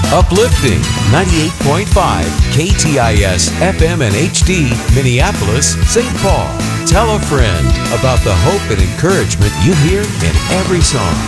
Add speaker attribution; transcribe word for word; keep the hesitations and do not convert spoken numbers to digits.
Speaker 1: Uplifting ninety-eight point five K T I S F M and H D, Minneapolis, Saint Paul. Tell a friend about the hope and encouragement you hear in every song.